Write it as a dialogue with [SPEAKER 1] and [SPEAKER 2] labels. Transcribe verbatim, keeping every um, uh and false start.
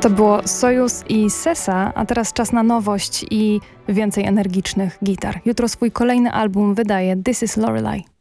[SPEAKER 1] To było Sojus i Sesa, a teraz czas na nowość i więcej energicznych gitar. Jutro swój kolejny album wydaje This is Lorelei.